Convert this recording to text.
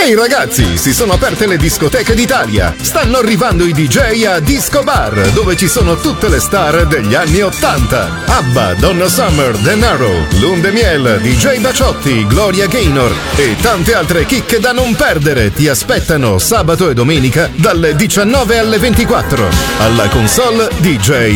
Ehi ragazzi, si sono aperte le discoteche d'Italia. Stanno arrivando i DJ a Disco Bar, dove ci sono tutte le star degli anni '80. ABBA, Donna Summer, Denaro, Lunde Miel, DJ Baciotti, Gloria Gaynor e tante altre chicche da non perdere ti aspettano sabato e domenica dalle 19 alle 24. Alla console DJ